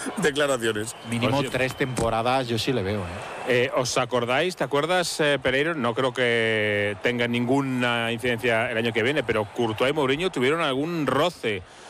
declaraciones. Mínimo Oye. 3 temporadas yo sí le veo, ¿Os acordáis? ¿Te acuerdas, Pereiro? No creo que tenga ninguna incidencia el año que viene, pero Courtois y Mourinho tuvieron algún roce